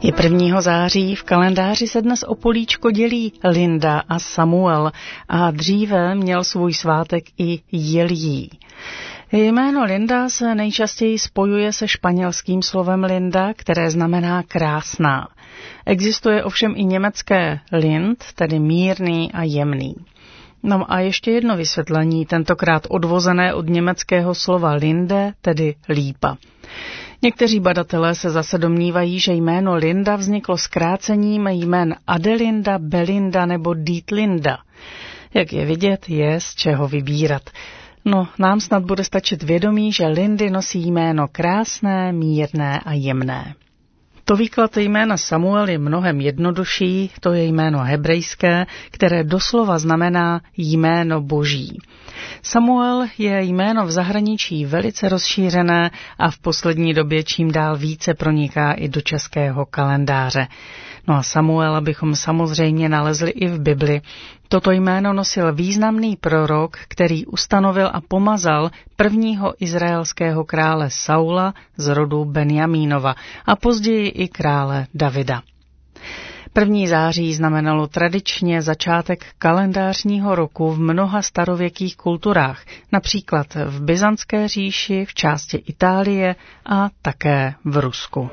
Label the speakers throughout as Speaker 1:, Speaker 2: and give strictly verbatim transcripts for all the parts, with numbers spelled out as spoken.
Speaker 1: Je prvního září, v kalendáři se dnes o políčko dělí Linda a Samuel a dříve měl svůj svátek i Jiljí. Jméno Linda se nejčastěji spojuje se španělským slovem Linda, které znamená krásná. Existuje ovšem i německé Lind, tedy mírný a jemný. No a ještě jedno vysvětlení, tentokrát odvozené od německého slova Linde, tedy lípa. Někteří badatelé se zase domnívají, že jméno Linda vzniklo zkrácením jmén Adelinda, Belinda nebo Dietlinda. Jak je vidět, je z čeho vybírat. No, nám snad bude stačit vědomí, že Lindy nosí jméno krásné, mírné a jemné. To výklad jména Samuel je mnohem jednodušší, to je jméno hebrejské, které doslova znamená jméno boží. Samuel je jméno v zahraničí velice rozšířené a v poslední době čím dál více proniká i do českého kalendáře. No a Samuela bychom samozřejmě nalezli i v Bibli. Toto jméno nosil významný prorok, který ustanovil a pomazal prvního izraelského krále Saula z rodu Benjamínova a později i krále Davida. První září znamenalo tradičně začátek kalendářního roku v mnoha starověkých kulturách, například v Byzantské říši, v části Itálie a také v Rusku.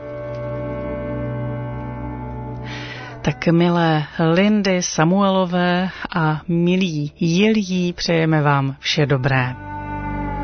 Speaker 1: Tak milé Lindy, Samuelové a milí Jiljí, přejeme vám vše dobré.